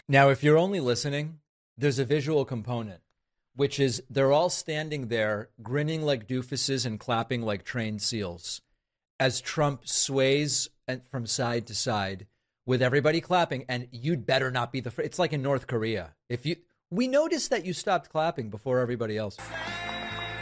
Now, if you're only listening, there's a visual component, which is they're all standing there grinning like doofuses and clapping like trained seals as Trump sways from side to side with everybody clapping. And you'd better not be the first. It's like in North Korea. We noticed that you stopped clapping before everybody else.